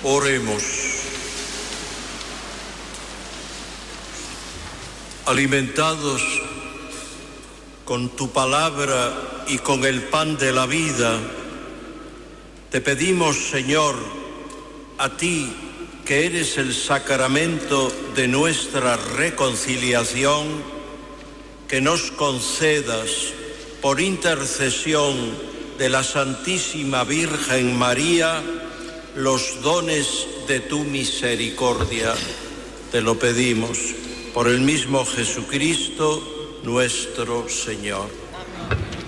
Oremos. Alimentados con tu palabra y con el pan de la vida, te pedimos, Señor, a ti, que eres el sacramento de nuestra reconciliación, que nos concedas, por intercesión de la Santísima Virgen María, los dones de tu misericordia. Te lo pedimos por el mismo Jesucristo, nuestro Señor. Amén.